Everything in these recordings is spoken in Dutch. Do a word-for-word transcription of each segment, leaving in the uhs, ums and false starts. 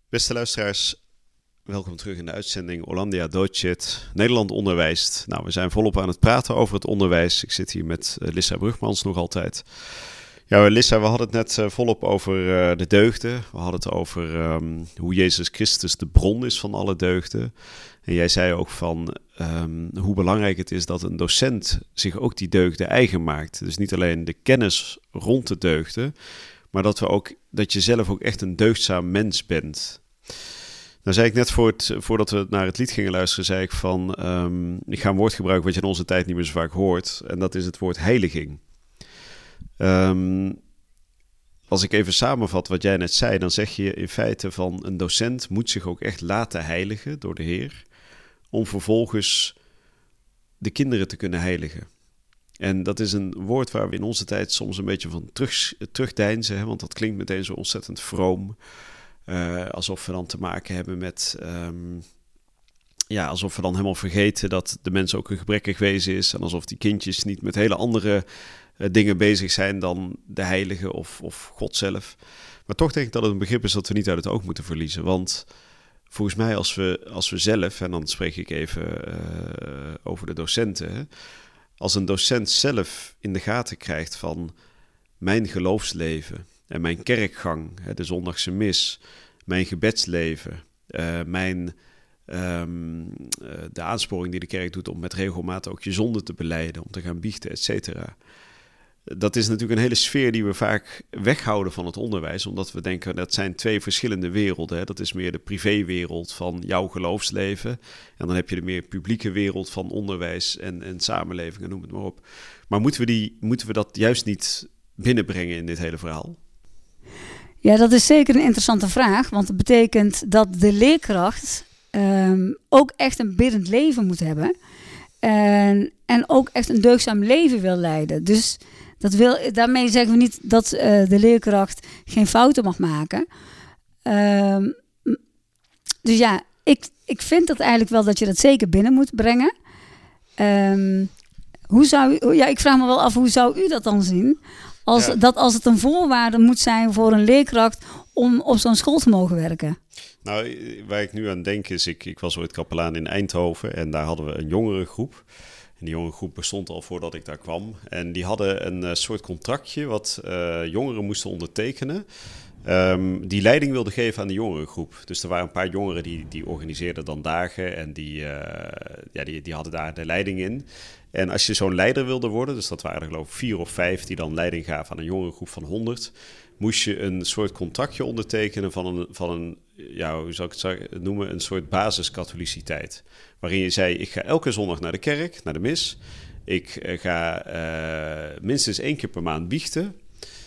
Beste luisteraars, welkom terug in de uitzending Hollandia Deutschet. Nederland onderwijst. Nou, we zijn volop aan het praten over het onderwijs. Ik zit hier met uh, Lissa Brugmans nog altijd. Ja, Lissa, we hadden het net uh, volop over uh, de deugden. We hadden het over um, hoe Jezus Christus de bron is van alle deugden. En jij zei ook van um, hoe belangrijk het is dat een docent zich ook die deugden eigen maakt. Dus niet alleen de kennis rond de deugden, maar dat, we ook, dat je zelf ook echt een deugdzaam mens bent. Nou zei ik net voor het, voordat we naar het lied gingen luisteren, zei ik van, um, ik ga een woord gebruiken wat je in onze tijd niet meer zo vaak hoort. En dat is het woord heiliging. Um, als ik even samenvat wat jij net zei, dan zeg je in feite van een docent moet zich ook echt laten heiligen door de Heer, om vervolgens de kinderen te kunnen heiligen. En dat is een woord waar we in onze tijd soms een beetje van terug, terugdeinzen, hè, want dat klinkt meteen zo ontzettend vroom. Uh, alsof we dan te maken hebben met, um, ja, alsof we dan helemaal vergeten dat de mens ook een gebrekkig wezen is. En alsof die kindjes niet met hele andere uh, dingen bezig zijn dan de heilige of, of God zelf. Maar toch denk ik dat het een begrip is dat we niet uit het oog moeten verliezen. Want volgens mij als we, als we zelf, en dan spreek ik even uh, over de docenten, hè, als een docent zelf in de gaten krijgt van mijn geloofsleven en mijn kerkgang, de zondagse mis, mijn gebedsleven, uh, mijn, um, uh, de aansporing die de kerk doet om met regelmaat ook je zonde te belijden, om te gaan biechten, et cetera. Dat is natuurlijk een hele sfeer die we vaak weghouden van het onderwijs, omdat we denken dat zijn twee verschillende werelden. Hè. Dat is meer de privéwereld van jouw geloofsleven en dan heb je de meer publieke wereld van onderwijs en, en samenleving en noem het maar op. Maar moeten we, die, moeten we dat juist niet binnenbrengen in dit hele verhaal? Ja, dat is zeker een interessante vraag, want het betekent dat de leerkracht um, ook echt een biddend leven moet hebben en, en ook echt een deugdzaam leven wil leiden. Dus dat wil, daarmee zeggen we niet dat uh, de leerkracht geen fouten mag maken. Um, dus ja, ik, ik vind dat eigenlijk wel dat je dat zeker binnen moet brengen. Um, hoe zou u, ja, ik vraag me wel af, hoe zou u dat dan zien? Als, ja. Dat als het een voorwaarde moet zijn voor een leerkracht om op zo'n school te mogen werken. Nou, waar ik nu aan denk is, ik, ik was ooit kapelaan in Eindhoven en daar hadden we een jongerengroep. En die jongerengroep bestond al voordat ik daar kwam. En die hadden een uh, soort contractje wat uh, jongeren moesten ondertekenen. Um, die leiding wilde geven aan de jongerengroep. Dus er waren een paar jongeren die, die organiseerden dan dagen en die, uh, ja, die, die hadden daar de leiding in. En als je zo'n leider wilde worden, dus dat waren er geloof ik vier of vijf die dan leiding gaven aan een jongerengroep van honderd, moest je een soort contractje ondertekenen van een, van een ja, hoe zou ik het noemen, een soort basiskatholiciteit. Waarin je zei, ik ga elke zondag naar de kerk, naar de mis. Ik uh, ga uh, minstens één keer per maand biechten.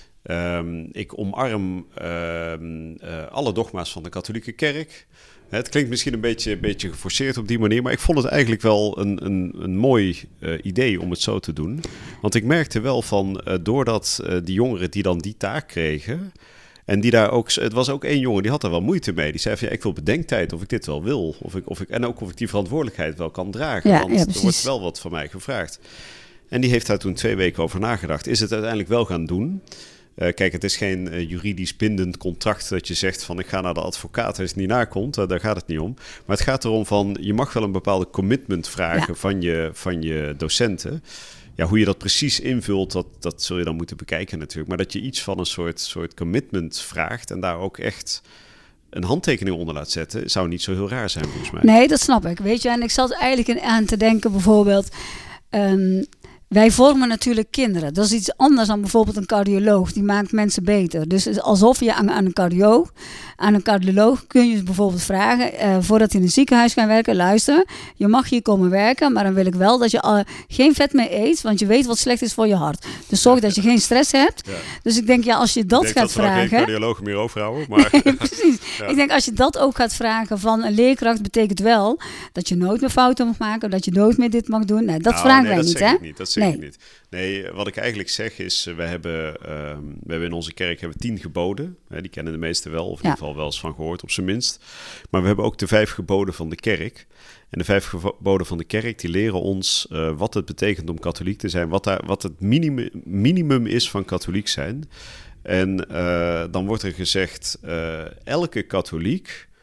Um, ik omarm uh, uh, alle dogma's van de katholieke kerk. Het klinkt misschien een beetje, een beetje geforceerd op die manier, maar ik vond het eigenlijk wel een, een, een mooi uh, idee om het zo te doen. Want ik merkte wel van, uh, doordat uh, die jongeren die dan die taak kregen, en die daar ook, het was ook één jongen die had er wel moeite mee. Die zei van, ja, ik wil bedenktijd of ik dit wel wil. Of ik, of ik, en ook of ik die verantwoordelijkheid wel kan dragen, ja, want ja, er wordt wel wat van mij gevraagd. En die heeft daar toen twee weken over nagedacht. Is het uiteindelijk wel gaan doen? Uh, kijk, het is geen uh, juridisch bindend contract dat je zegt van ik ga naar de advocaat als het niet nakomt. Uh, daar gaat het niet om. Maar het gaat erom van je mag wel een bepaalde commitment vragen ja. van, je, van je docenten. Ja, hoe je dat precies invult, dat, dat zul je dan moeten bekijken natuurlijk. Maar dat je iets van een soort, soort commitment vraagt en daar ook echt een handtekening onder laat zetten, zou niet zo heel raar zijn volgens mij. Nee, dat snap ik. Weet je, en ik zat eigenlijk aan te denken bijvoorbeeld, Um, wij vormen natuurlijk kinderen. Dat is iets anders dan bijvoorbeeld een cardioloog. Die maakt mensen beter. Dus het is alsof je aan, aan een cardioloog... Aan een cardioloog kun je bijvoorbeeld vragen, Uh, voordat hij in een ziekenhuis gaat werken. Luister, je mag hier komen werken. Maar dan wil ik wel dat je uh, geen vet meer eet. Want je weet wat slecht is voor je hart. Dus zorg dat je geen stress hebt. Ja. Dus ik denk, ja, als je dat ik gaat dat vragen... Ik denk dat we geen cardioloog meer overhouden. Maar... nee, precies. Ja. Ik denk, als je dat ook gaat vragen van een leerkracht... betekent wel dat je nooit meer fouten mag maken. Dat je nooit meer dit mag doen. Nee, dat nou, vragen nee, wij dat niet, zeg hè? Ik niet. Dat zeg nee. ik niet. Nee, wat ik eigenlijk zeg is, we hebben, uh, we hebben in onze kerk hebben tien geboden. Hè, die kennen de meesten wel, of in ja. ieder geval wel eens van gehoord, op zijn minst. Maar we hebben ook de vijf geboden van de kerk. En de vijf geboden van de kerk, die leren ons uh, wat het betekent om katholiek te zijn. Wat, daar, wat het minimum, minimum is van katholiek zijn. En uh, dan wordt er gezegd, uh, elke katholiek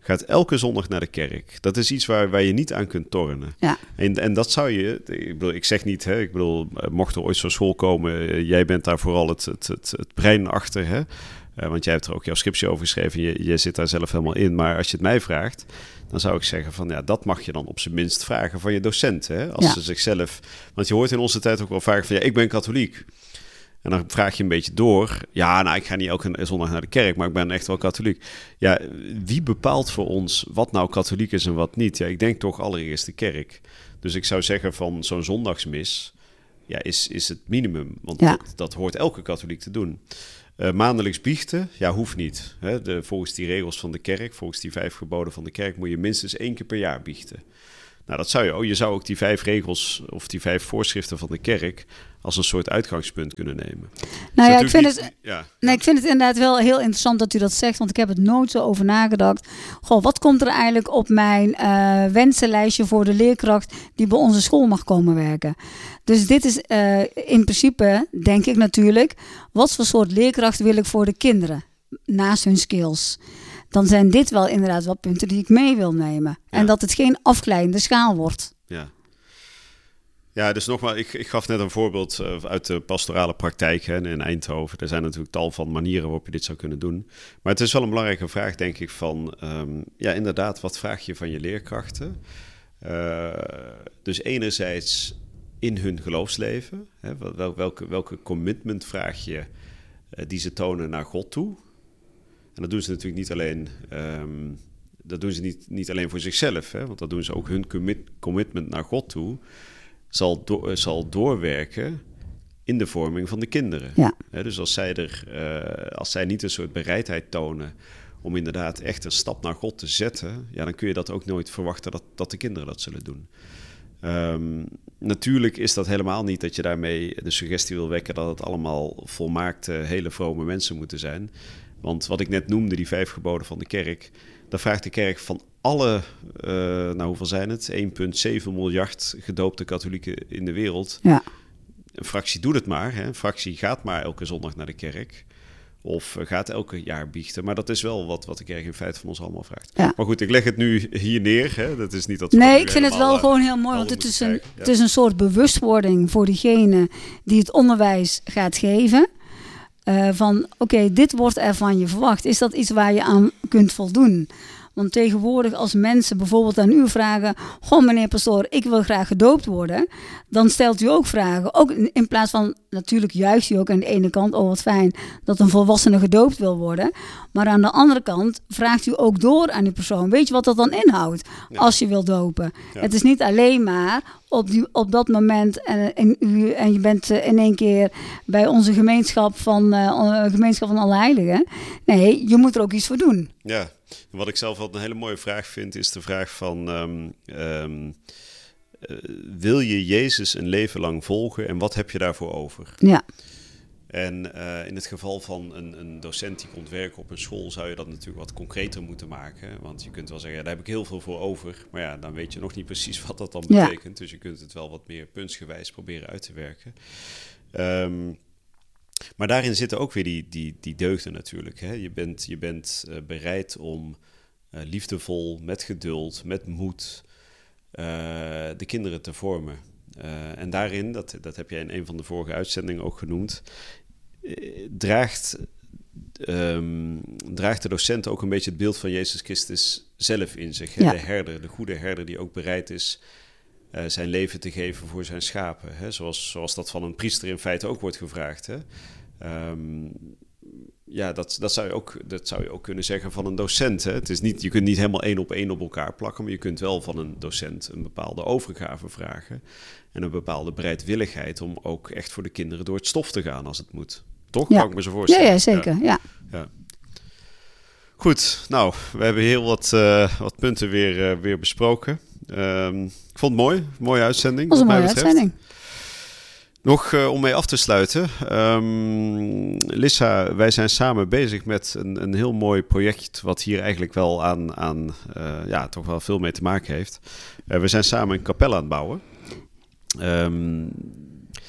gaat elke zondag naar de kerk. Dat is iets waar, waar je niet aan kunt tornen. Ja. En, en dat zou je... Ik bedoel, ik zeg niet, hè, ik bedoel, mocht er ooit zo'n school komen, jij bent daar vooral het, het, het, het brein achter, hè? Uh, want jij hebt er ook jouw scriptie over geschreven. Je, je zit daar zelf helemaal in. Maar als je het mij vraagt, dan zou ik zeggen van ja, dat mag je dan op zijn minst vragen van je docenten. Hè? Als ja. ze zichzelf... Want je hoort in onze tijd ook wel vaak van ja, ik ben katholiek. En dan vraag je een beetje door. Ja, nou, ik ga niet elke zondag naar de kerk, maar ik ben echt wel katholiek. Ja, wie bepaalt voor ons wat nou katholiek is en wat niet? Ja, ik denk toch allereerst de kerk. Dus ik zou zeggen van zo'n zondagsmis, ja, is, is het minimum. Want ja. dat, dat hoort elke katholiek te doen. Uh, maandelijks biechten, ja, hoeft niet. Hè? De, volgens die regels van de kerk, volgens die vijf geboden van de kerk, moet je minstens één keer per jaar biechten. Nou, dat zou je ook. Je zou ook die vijf regels of die vijf voorschriften van de kerk als een soort uitgangspunt kunnen nemen. Nou ja, ik vind, niet, het, ja. Nee, ik vind het inderdaad wel heel interessant dat u dat zegt, want ik heb het nooit zo over nagedacht. Goh, wat komt er eigenlijk op mijn uh, wensenlijstje voor de leerkracht die bij onze school mag komen werken? Dus dit is uh, in principe, denk ik natuurlijk, wat voor soort leerkracht wil ik voor de kinderen naast hun skills? Dan zijn dit wel inderdaad wel punten die ik mee wil nemen. Ja. En dat het geen afglijdende schaal wordt. Ja. Ja, dus nogmaals, ik, ik gaf net een voorbeeld uh, uit de pastorale praktijk hè, in Eindhoven. Er zijn natuurlijk tal van manieren waarop je dit zou kunnen doen. Maar het is wel een belangrijke vraag, denk ik, van... Um, ja, inderdaad, wat vraag je van je leerkrachten? Uh, dus enerzijds in hun geloofsleven. Hè, wel, welke, welke commitment vraag je uh, die ze tonen naar God toe? En dat doen ze natuurlijk niet alleen... Um, dat doen ze niet, niet alleen voor zichzelf, hè, want dat doen ze ook hun commit, commitment naar God toe... Zal, do- zal doorwerken in de vorming van de kinderen. Ja. He, dus als zij, er, uh, als zij niet een soort bereidheid tonen om inderdaad echt een stap naar God te zetten, ja, dan kun je dat ook nooit verwachten dat, dat de kinderen dat zullen doen. Um, natuurlijk is dat helemaal niet dat je daarmee de suggestie wil wekken dat het allemaal volmaakte, hele vrome mensen moeten zijn. Want wat ik net noemde, die vijf geboden van de kerk, daar vraagt de kerk van alle, uh, nou hoeveel zijn het? één komma zeven miljard gedoopte katholieken in de wereld. Ja. Een fractie doet het maar. Hè? Een fractie gaat maar elke zondag naar de kerk. Of gaat elke jaar biechten. Maar dat is wel wat, wat de kerk in feite van ons allemaal vraagt. Ja. Maar goed, ik leg het nu hier neer. Hè? Dat is niet dat nee, ik vind het wel gewoon heel mooi. Want het is, een, ja. het is een soort bewustwording voor diegene die het onderwijs gaat geven. Uh, van oké, okay, dit wordt er van je verwacht. Is dat iets waar je aan kunt voldoen? Want tegenwoordig als mensen bijvoorbeeld aan u vragen... Goh, meneer pastoor, ik wil graag gedoopt worden. Dan stelt u ook vragen. Ook in plaats van, natuurlijk juicht u ook aan de ene kant... oh, wat fijn dat een volwassene gedoopt wil worden. Maar aan de andere kant vraagt u ook door aan die persoon. Weet je wat dat dan inhoudt ja. als je wil dopen? Ja. Het is niet alleen maar op, die, op dat moment... En, en, u, en je bent uh, in één keer bij onze gemeenschap van, uh, gemeenschap van alle heiligen. Nee, je moet er ook iets voor doen. Ja. Wat ik zelf altijd een hele mooie vraag vind, is de vraag van... Um, um, uh, wil je Jezus een leven lang volgen en wat heb je daarvoor over? Ja. En uh, in het geval van een, een docent die komt werken op een school... zou je dat natuurlijk wat concreter moeten maken. Want je kunt wel zeggen, ja, daar heb ik heel veel voor over. Maar ja, dan weet je nog niet precies wat dat dan betekent. Ja. Dus je kunt het wel wat meer puntsgewijs proberen uit te werken. Um, Maar daarin zitten ook weer die, die, die deugden natuurlijk. Hè? Je bent, je bent uh, bereid om uh, liefdevol, met geduld, met moed uh, de kinderen te vormen. Uh, en daarin, dat, dat heb jij in een van de vorige uitzendingen ook genoemd, uh, draagt, um, draagt de docent ook een beetje het beeld van Jezus Christus zelf in zich. Hè? Ja. De herder, de goede herder die ook bereid is uh, zijn leven te geven voor zijn schapen. Hè? Zoals, zoals dat van een priester in feite ook wordt gevraagd. Hè? Um, ja, dat, dat, zou je ook, dat zou je ook kunnen zeggen van een docent. Hè? Het is niet, je kunt niet helemaal één op één op elkaar plakken, maar je kunt wel van een docent een bepaalde overgave vragen en een bepaalde bereidwilligheid om ook echt voor de kinderen door het stof te gaan als het moet. Toch? Ja. Kan ik me zo voorstellen. Ja, ja zeker. Ja. Ja. Ja. Goed, nou, we hebben heel wat, uh, wat punten weer, uh, weer besproken. Um, ik vond het mooi, mooie uitzending. Dat was een mooie uitzending. Nog uh, om mee af te sluiten. Um, Lissa, wij zijn samen bezig met een, een heel mooi project... wat hier eigenlijk wel aan, aan uh, ja, toch wel veel mee te maken heeft. Uh, we zijn samen een kapel aan het bouwen. Um,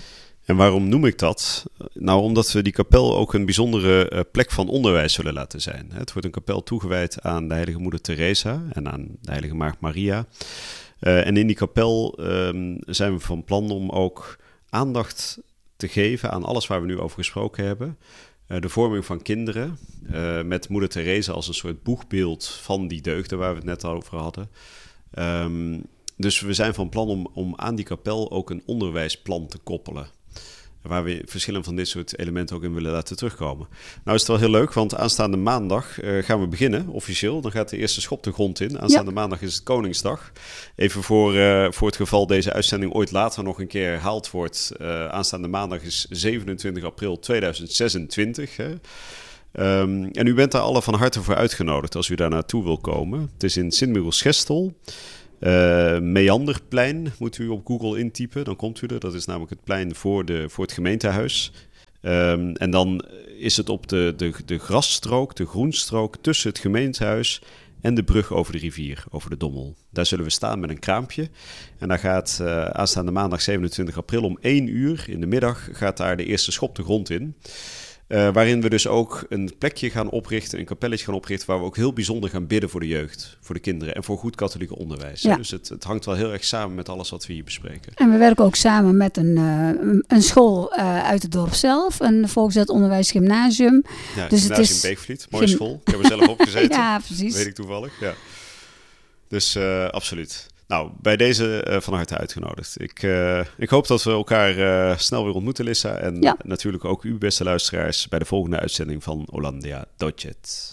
En waarom noem ik dat? Nou, omdat we die kapel ook een bijzondere uh, plek van onderwijs zullen laten zijn. Het wordt een kapel toegewijd aan de Heilige Moeder Teresa en aan de Heilige Maagd Maria. Uh, en in die kapel um, zijn we van plan om ook aandacht te geven aan alles waar we nu over gesproken hebben. Uh, de vorming van kinderen, uh, met Moeder Teresa als een soort boegbeeld van die deugden waar we het net over hadden. Um, dus we zijn van plan om, om aan die kapel ook een onderwijsplan te koppelen. Waar we verschillende van dit soort elementen ook in willen laten terugkomen. Nou is het wel heel leuk, want aanstaande maandag uh, gaan we beginnen, officieel. Dan gaat de eerste schop de grond in. Aanstaande ja. maandag is het Koningsdag. Even voor, uh, voor het geval deze uitzending ooit later nog een keer herhaald wordt. Uh, aanstaande maandag is zevenentwintig april tweeduizend zesentwintig. Hè. Um, en u bent daar alle van harte voor uitgenodigd als u daar naartoe wil komen. Het is in Sint-Michiels-Gestel. Uh, Meanderplein moet u op Google intypen, dan komt u er. Dat is namelijk het plein voor, de, voor het gemeentehuis. Um, en dan is het op de, de, de grasstrook, de groenstrook tussen het gemeentehuis en de brug over de rivier, over de Dommel. Daar zullen we staan met een kraampje. En daar gaat uh, aanstaande maandag zevenentwintig april om één uur in de middag gaat daar de eerste schop de grond in. Uh, waarin we dus ook een plekje gaan oprichten, een kapelletje gaan oprichten, waar we ook heel bijzonder gaan bidden voor de jeugd, voor de kinderen en voor goed katholieke onderwijs. Ja. Dus het, het hangt wel heel erg samen met alles wat we hier bespreken. En we werken ook samen met een, uh, een school uh, uit het dorp zelf, een volksgezet onderwijs gymnasium. Ja, dus gymnasium het is Beekvliet, mooie gym... school. Ik heb er zelf op gezeten. Ja, precies. Weet ik toevallig. Ja. Dus uh, absoluut. Nou, bij deze uh, van harte uitgenodigd. Ik, uh, ik hoop dat we elkaar uh, snel weer ontmoeten, Lissa. En ja. natuurlijk ook u, beste luisteraars, bij de volgende uitzending van Hollandia Docet.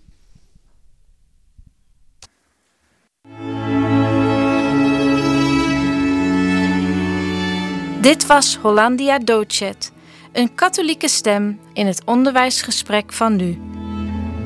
Dit was Hollandia Docet, een katholieke stem in het onderwijsgesprek van nu.